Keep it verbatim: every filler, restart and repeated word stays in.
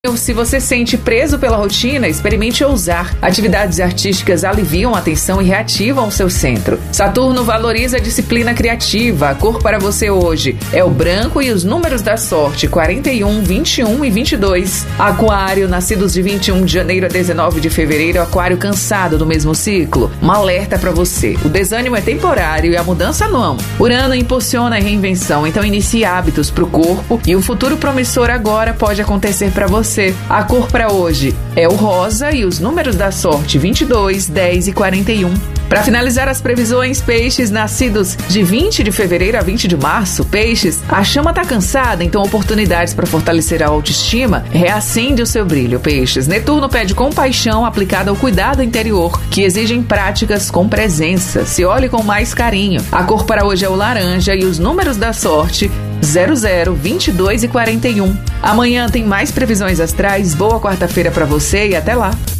Se você se sente preso pela rotina, experimente ousar. Atividades artísticas aliviam a tensão e reativam o seu centro. Saturno valoriza a disciplina criativa. A cor para você hoje é o branco e os números da sorte, quarenta e um, vinte e um e vinte e dois. Aquário, nascidos de vinte e um de janeiro a dezenove de fevereiro, aquário cansado do mesmo ciclo. Um alerta para você. O desânimo é temporário e a mudança não. Urano impulsiona a reinvenção, então inicie hábitos para o corpo e o futuro promissor agora pode acontecer para você. A cor para hoje é o rosa e os números da sorte vinte e dois, dez e quarenta e um. Para finalizar as previsões, peixes nascidos de vinte de fevereiro a vinte de março, peixes, a chama tá cansada, então oportunidades para fortalecer a autoestima reacende o seu brilho, peixes. Netuno pede compaixão aplicada ao cuidado interior, que exigem práticas com presença. Se olhe com mais carinho. A cor para hoje é o laranja e os números da sorte zero zero, vinte e dois e quarenta e um. Amanhã tem mais previsões astrais. Boa quarta-feira para você e até lá.